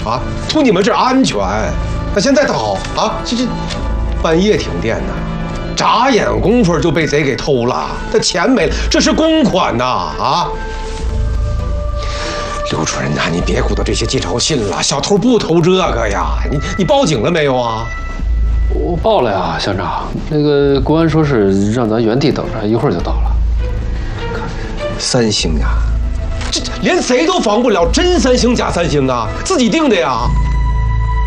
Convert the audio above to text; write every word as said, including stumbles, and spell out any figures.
啊，图你们这安全。那现在倒好啊，这这半夜停电呢，眨眼功夫就被贼给偷了，这钱没了，这是公款呐啊！刘主任呐，你别鼓捣这些介绍信了，小偷不偷这个呀。你你报警了没有啊？ 我报了呀，乡长。那个公安说是让咱原地等着，一会儿就到了。 三星呀，这连贼都防不了，真三星假三星啊，自己定的呀。